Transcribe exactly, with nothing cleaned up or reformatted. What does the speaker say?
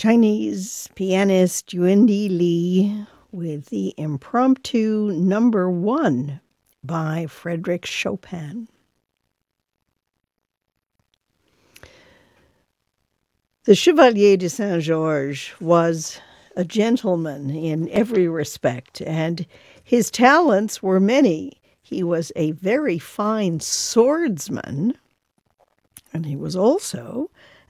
Chinese pianist Yuandi Li with the Impromptu Number One by Frédéric Chopin. The Chevalier de Saint-Georges was a gentleman in every respect, and his talents were many. He was a very fine swordsman, and he was also